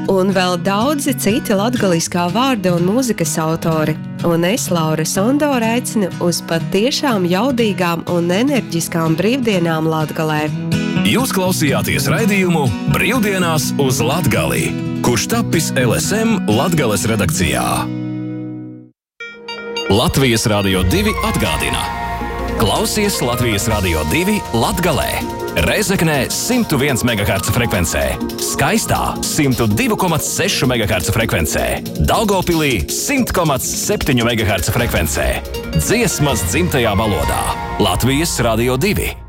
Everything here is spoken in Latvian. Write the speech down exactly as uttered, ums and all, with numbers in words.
Un vēl daudzi citi latgaliskā vārda un mūzikas autori. Un es, Laura Sondora, aicinu uz patiešām jaudīgām un enerģiskām brīvdienām Latgalē. Jūs klausījāties raidījumu Brīvdienās uz Latgali, kurš tapis L S M Latgales redakcijā. Latvijas Radio divi atgādina. Klausies Latvijas Radio divi Latgalē. Rezeknē simt viens megaherca frekvencē, Skaistā simt divi komats seši megaherca frekvencē, Daugavpilī simt komats septiņi megaherca frekvencē. Dziesmas dzimtajā valodā. Latvijas Radio divi.